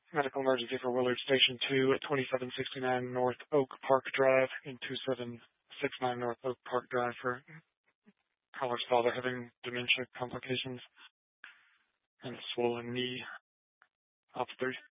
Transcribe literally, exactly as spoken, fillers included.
medical emergency for Willard Station two at twenty-seven sixty-nine North Oak Park Drive and twenty-seven sixty-nine North Oak Park Drive for caller's father having dementia complications and a swollen knee. Op three.